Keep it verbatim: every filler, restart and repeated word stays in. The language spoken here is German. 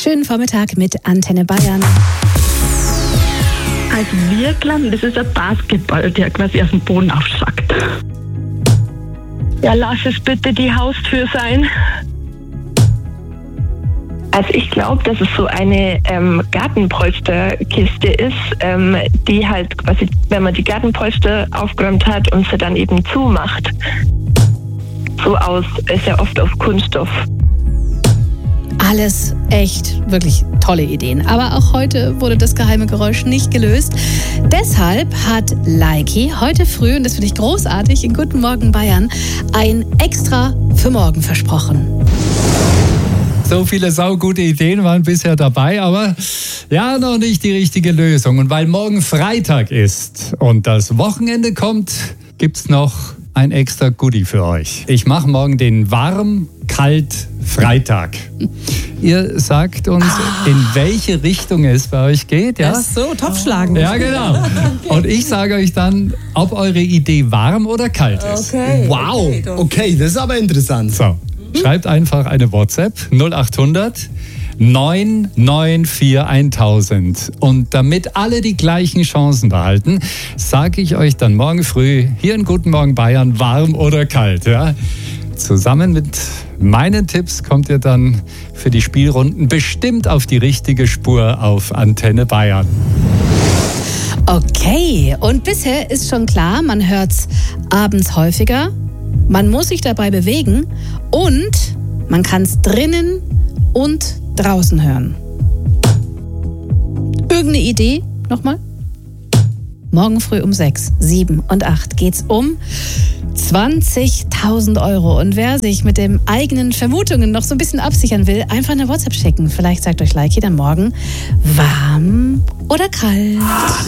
Schönen Vormittag mit Antenne Bayern. Also wir glauben, das ist ein Basketball, der quasi aus dem Boden aufschackt. Ja, lass es bitte die Haustür sein. Also ich glaube, dass es so eine ähm, Gartenpolsterkiste ist, ähm, die halt quasi, wenn man die Gartenpolster aufgeräumt hat und sie dann eben zumacht, so aus, ist ja oft aus Kunststoff. Alles echt, wirklich tolle Ideen. Aber auch heute wurde das geheime Geräusch nicht gelöst. Deshalb hat Leiki heute früh, und das finde ich großartig, in Guten Morgen Bayern, ein Extra für morgen versprochen. So viele saugute Ideen waren bisher dabei, aber ja, noch nicht die richtige Lösung. Und weil morgen Freitag ist und das Wochenende kommt, gibt's noch ein extra Goodie für euch. Ich mache morgen den Warm-Kalt-Freitag. Ihr sagt uns, ah. in welche Richtung es bei euch geht. Ja? Ach so, Topfschlagen. Ja, genau. Und ich sage euch dann, ob eure Idee warm oder kalt ist. Okay. Wow, okay, das ist aber interessant. So, schreibt einfach eine WhatsApp null acht hundert neun neun vier tausend. Und damit alle die gleichen Chancen behalten, sage ich euch dann morgen früh hier in Guten Morgen Bayern, warm oder kalt. Ja? Zusammen mit meinen Tipps kommt ihr dann für die Spielrunden bestimmt auf die richtige Spur auf Antenne Bayern. Okay, und bisher ist schon klar, man hört's abends häufiger, man muss sich dabei bewegen und man kann es drinnen und draußen hören. Irgendeine Idee? Nochmal? Morgen früh um sechs, sieben und acht geht's um zwanzigtausend Euro. Und wer sich mit den eigenen Vermutungen noch so ein bisschen absichern will, einfach eine WhatsApp schicken. Vielleicht sagt euch Leiki dann morgen warm oder kalt.